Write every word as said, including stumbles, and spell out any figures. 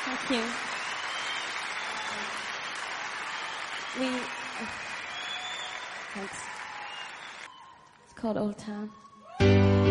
Thank you. We... Thanks. It's called Old Town.